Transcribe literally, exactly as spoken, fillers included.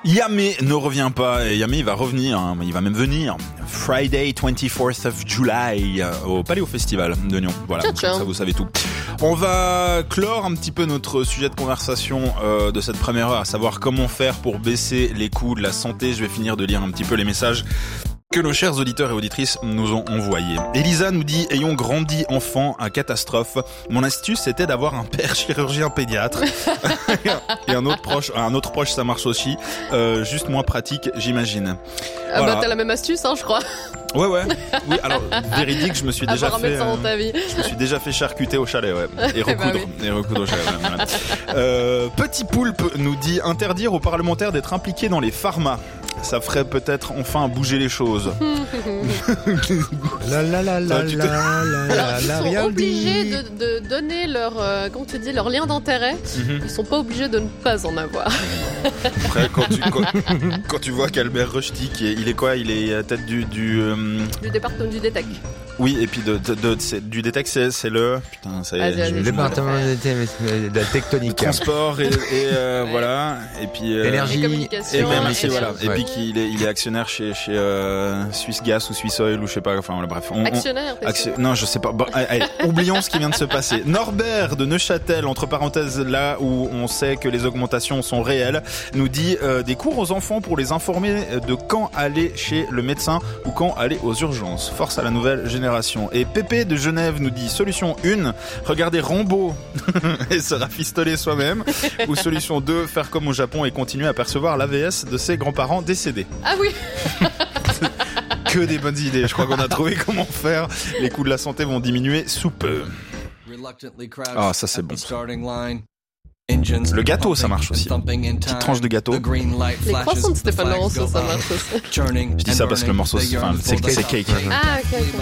Yamé ne revient pas, et Yamé il va revenir, hein, il va même venir. Friday twenty-fourth of July euh, au Paléo Festival de Nyon. Voilà, comme ça vous savez tout. On va clore un petit peu notre sujet de conversation euh, de cette première heure, à savoir comment faire pour baisser les coûts de la santé. Je vais finir de lire un petit peu les messages que nos chers auditeurs et auditrices nous ont envoyés. Elisa nous dit: ayant grandi enfant à catastrophe, mon astuce c'était d'avoir un père chirurgien pédiatre et un autre proche, un autre proche ça marche aussi, euh, juste moins pratique j'imagine. Ah voilà. Bah t'as la même astuce hein je crois. Ouais ouais. Oui alors véridique je me suis déjà avoir fait. Un médecin dans ta vie. Je me suis déjà fait charcuter au chalet ouais et recoudre bah oui. et recoudre au chalet. Ouais, voilà. euh, Petit Poulpe nous dit: interdire aux parlementaires d'être impliqués dans les pharma. Ça ferait peut-être enfin bouger les choses. la la la la te... la la Ils la sont rien obligés dit. de, de donner leur, euh, comment tu dis, leur lien d'intérêt. Mm-hmm. Ils sont pas obligés de ne pas en avoir. Après, quand tu, quand, quand tu vois qu'Albert Rushdie, qui est, il est quoi? Il est à la tête du... Du, euh... du département du D T E C. Oui, et puis de, de, de, de du D T E C, c'est, c'est le... Putain, ça y est. Vas-y, Le département de la tectonique. Transport et, et euh, ouais. Voilà. Et puis... Euh, énergie. Et communication. Et, ben, merci, et voilà. ouais. Et puis qu'il est, il est actionnaire chez, chez euh, Suisse Gas ou Suisse Oil ou je sais pas, enfin bref. On, actionnaire on, action... Non, je sais pas. Bon, allez, allez, oublions ce qui vient de se passer. Norbert de Neuchâtel, entre parenthèses, là où on sait que les augmentations sont réelles, nous dit euh, des cours aux enfants pour les informer de quand aller chez le médecin ou quand aller aux urgences. Force à la nouvelle génération. Et Pépé de Genève nous dit: solution un, regarder Rambo et se rafistoler soi-même. Ou solution deux, faire comme au Japon et continuer à percevoir l'A V S de ses grands-parents décédés. Ah oui. Que des bonnes idées. Je crois qu'on a trouvé comment faire. Les coûts de la santé vont diminuer sous peu. Ah, ça c'est bon. Le gâteau, ça marche aussi. Petite tranche de gâteau. Les croissants de Stéphane Laurenceau, ça marche aussi. Je dis ça parce que le morceau, enfin, c'est, c'est cake. Ah, ok, ok.